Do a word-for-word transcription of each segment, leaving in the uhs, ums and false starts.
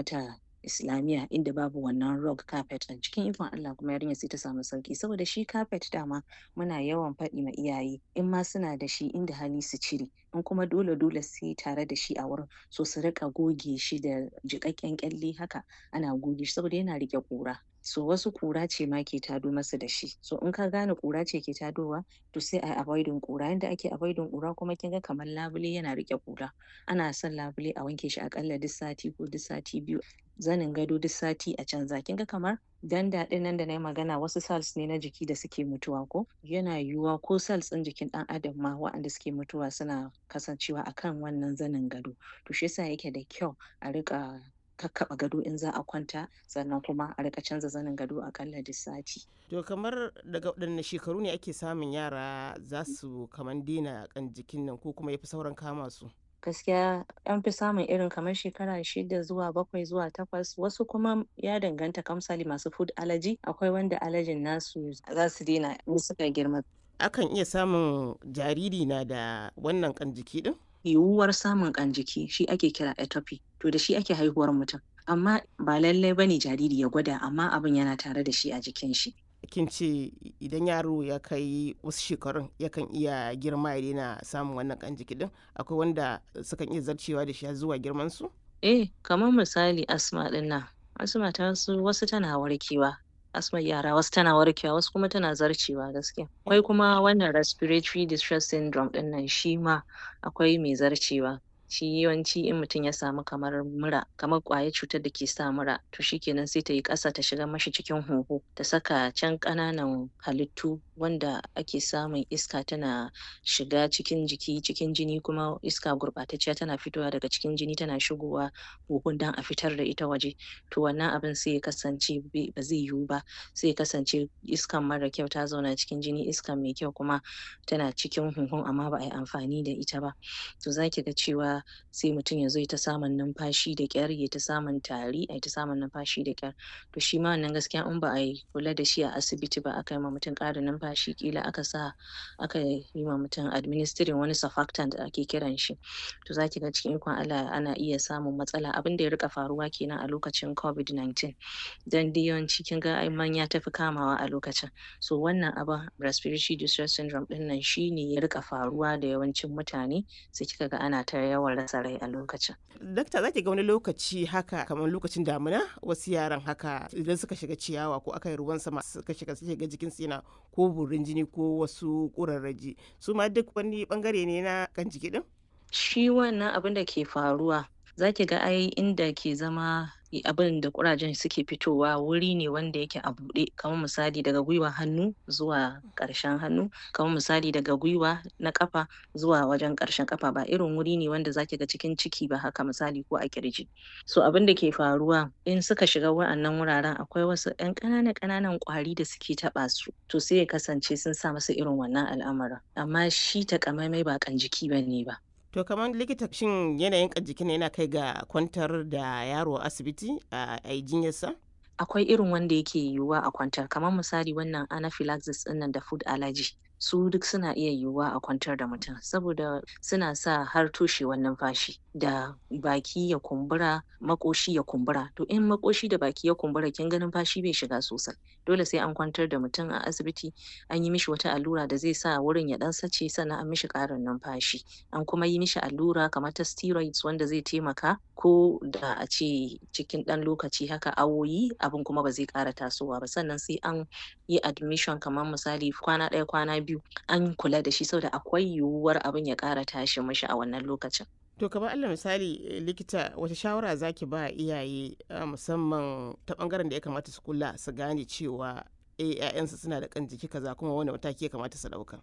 mata Islamiyya inda babu wannan rug carpet ɗin. Cikin ikon Allah kuma yarinyar sai ta samu sauƙi saboda shi carpet dama muna yawan faɗi ma iyaye in ma suna da shi inda hali su cire, in kuma dole dole sai tare da shi a wurin so su riƙa goge shi da jiƙaƙƙen ƙyalle haka ana goge shi saboda yana riƙe ƙura. So wasu ƙura ce ma ke tado masu da shi. So in ka gane ƙura ce ke tadowa to sai ai avoiding ƙura. Yanda ake avoiding ƙura kuma kin ga kamar labule yana riƙe ƙura. Ana son labule a wanke shi aƙalla duk sati ko duk sati biyu. Zanin gado duk sati a canza. Kin ga kamar danda ɗin nan da na yi magana wasu cells ne na jiki da suke mutuwa ko? Yana yiwuwa ko cells ɗin jikin ɗan adam ma waɗanda suke mutuwa suna kasancewa a kan wannan zanin gado. To shi yasa yake da kyau a riƙa kakkaɓe gado in za a kwanta sannan kuma a riƙa canza zanin gado aƙalla duk sati. To kamar daga waɗanne shekaru ne ake samun yara za su kaman daina ƙan jikin nan ko kuma ya fi saurin kama su? Gaskiya an fi samun irin kamar shekara shida zuwa bakwai zuwa takwas, wasu kuma ya danganta kamar misali masu food allergy akwai wanda allergen nasu za su daina in suka girma. Akan iya samun jariri na da wannan ƙan jiki ɗin? Yiwuwar samun ƙan jiki shi ake kira atopy, to da shi ake haihuwar mutum. Amma ba lallai bane jariri ya gwada amma abin yana tare da shi a jikin shi. Kin ce idan yaro ya kai wasu shekarun yakan iya girma ya daina samun wannan ƙan jiki ɗin, akwai wanda sukan iya zarcewa da shi har zuwa girman su? Eh, kamar misali asma ɗin nan. Asma ta wasu wasu tana warkewa. Asmar yara wasu tana warkewa wasu kuma tana zarcewa gaskiya. Akwai kuma wannan respiratory distress syndrome ɗin nan shi ma akwai mai zarcewa. Shi yawanci in mutum ya samu kamar mura, kamar ƙwayar cutar da ke sa mura, to shi kenan sai ta yi ƙasa ta shiga mashi cikin huhu, ta saka can ƙananan halittu wanda ake samun iska tana shiga cikin jiki, cikin jini kuma iska gurɓatacciya tana fitowa daga cikin jini tana shigowa huhun don a fitar da ita waje. To wannan abin sai ya kasance ba zai yiwu ba, sai ya kasance iskan mara kyau ta zauna cikin jini, iskan mai kyau kuma tana cikin huhun amma ba a yi amfani da ita ba. To za ki ga cewa sai mutum ya zo ya ta samun numfashi da ƙyar, ya ta samun tari, ai ta samun numfashi da ƙyar. To shi ma wannan gaskiya in ba a yi kula da shi a asibiti ba aka yi ma mutum ƙarin numfashi ƙila aka sa aka yi ma mutum administering wani surfactant da ake kiran shi. To za ki ga cikin ikon Allah ana iya samun matsala. Abin da ya riƙa faruwa kenan a lokacin COVID nineteen. Dan dai yawanci kin ga ai manya ta fi kamawa a lokacin. So wannan abin respiratory distress syndrome ɗin nan shi ne ya riƙa faruwa da yawancin mutane sai kika ga ana ta yawan rasa rai a lokacin. Dakta za ki ga wani lokaci haka kamar lokacin damina wasu yaran haka idan suka shiga ciyawa ko aka yi ruwan sama suka shiga suke ga jikinsu yana ko burin jini ko wasu ƙurarraji su ma duk wani ɓangare ne na ƙan jiki ɗin? Shi wannan abin da ke faruwa za ki ga ai inda ke zama abin da ƙurajen suke fitowa wuri ne wanda yake a buɗe kamar misali daga gwiwar hannu zuwa ƙarshen hannu, kamar misali daga gwiwa na ƙafa zuwa wajen ƙarshen ƙafa ba irin wuri ne wanda za ki ga cikin ciki ba haka misali ko a ƙirji. So abin da ke faruwa in suka shiga wa'annan wuraren akwai wasu ƴan ƙananan ƙananan ƙwari da suke taɓa su to sai ya kasance sun sa masa irin wannan al'amarin amma shi taƙamaimai ba ƙan jiki ba ne ba. To kamar likita shin yanayin ƙan jikin yana kai ga kwantar da yaro a asibiti a yi jinyarsa? Akwai irin wanda yake yiwuwa a kwantar kamar misali wannan anaphylaxis ɗin nan da food allergy. Su duk suna iya yiwuwa a kwantar da mutum saboda suna sa har toshewar numfashi da baki ya kumbura, maƙoshi ya kumbura. To in maƙoshi da baki ya kumbura kin ga numfashi bai shiga sosai. Dole sai an kwantar da mutum a asibiti an yi mishi wata allura da zai sa wurin ya ɗan sace sannan an mishi ƙarin numfashi. An kuma yi mishi allura kamar ta steroids wanda zai taimaka ko da a ce cikin ɗan lokaci haka awoyi abin kuma ba zai ƙara tasowa ba sannan sai an yi admission kamar misali kwana ɗaya kwana biyu an kula da shi saboda akwai yiwuwar abin ya ƙara tashi mishi a wannan lokacin. To kamar Allah misali likita wata shawara zaki ba iyaye musamman ta bangaren da ya kamata su kula su gane cewa eh ƴaƴansu suna da ƙan jiki kaza kuma wani mataki ya kamata su ɗauka.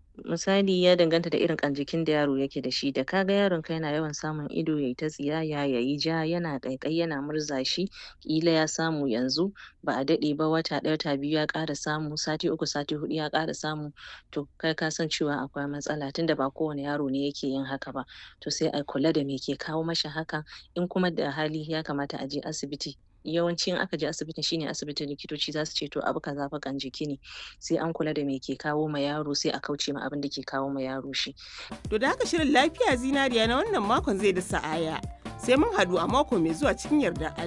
Misali ya danganta da irin ƙan jikin da yaro yake da shi da kaga yaron ka yana yawan samun ido yayi ta tsiyaya yayi ja yana ƙaiƙayi yana murza shi ƙila ya samu yanzu ba a daɗe ba wata ɗaya wata biyu ya ƙara samu sati uku sati huɗu ya ƙara samu to kai ka san cewa akwai matsala tunda ba kowane yaro ne yake yin haka ba to sai a kula da me ke kawo mashi hakan in kuma da hali ya kamata a je asibiti. Yawanci in aka je asibitin shine asibitin likitoci za su ce to abu kaza fa ƙan jiki ne sai an kula da me ke kawo ma yaro sai a kauce ma abin da ke kawo ma yaro shi. To da haka shirin lafiya zinariya na wannan makon zai da sa'aya sai mun haɗu a mako mai zuwa cikin yarda